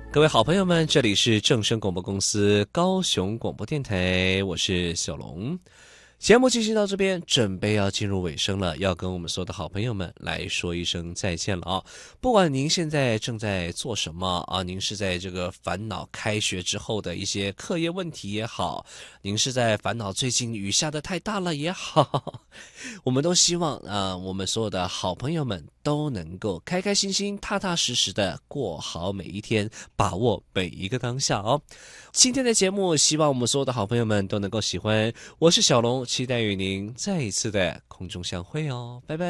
各位好朋友们，这里是正声广播公司高雄广播电台，我是小龙。节目进行到这边，准备要进入尾声了，要跟我们所有的好朋友们来说一声再见了啊！不管您现在正在做什么啊，您是在这个烦恼开学之后的一些课业问题也好，您是在烦恼最近雨下的太大了也好，我们都希望我们所有的好朋友们都能够开开心心、踏踏实实的过好每一天，把握每一个当下哦。今天的节目，希望我们所有的好朋友们都能够喜欢。我是小龙，期待与您再一次的空中相会哦，拜拜。